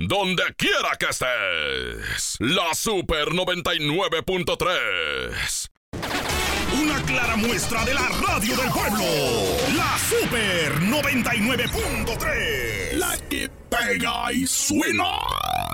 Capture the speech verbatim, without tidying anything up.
donde quiera que estés. La Super noventa y nueve punto tres. Una clara muestra de la radio del pueblo. La Super noventa y nueve punto tres. La que pega y suena.